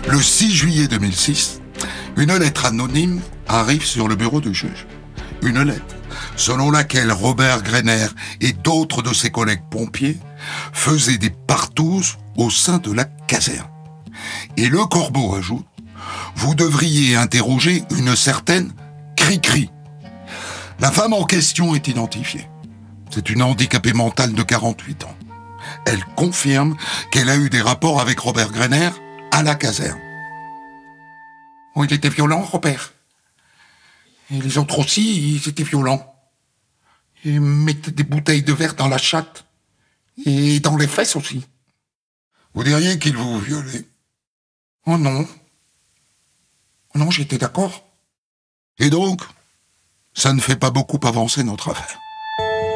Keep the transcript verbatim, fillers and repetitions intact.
Le six juillet deux mille six, une lettre anonyme arrive sur le bureau du juge. Une lettre selon laquelle Robert Greiner et d'autres de ses collègues pompiers faisaient des partouzes au sein de la caserne. Et le corbeau ajoute « Vous devriez interroger une certaine Cri-Cri ». La femme en question est identifiée. C'est une handicapée mentale de quarante-huit ans. Elle confirme qu'elle a eu des rapports avec Robert Greiner à la caserne. Oh, il était violent, Robert. Et les autres aussi, ils étaient violents. Ils mettaient des bouteilles de verre dans la chatte. Et dans les fesses aussi. Vous diriez qu'il vous violait? Oh non. Non, j'étais d'accord. Et donc, ça ne fait pas beaucoup avancer notre affaire.